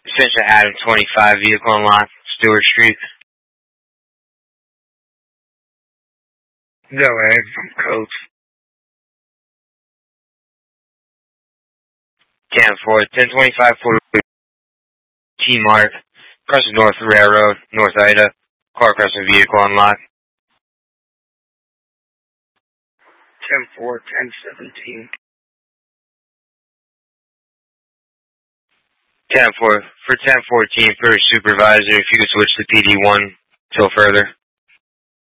Essential Adam 25, vehicle unlocked, Stewart Street. No, Ed, from Coach. 10-4, 1025 T-Mark, crossing North Railroad, North Ida, car crossing vehicle unlocked. 10-4, 1017. 10-4, for 1014, first supervisor, if you could switch to PD1 till further.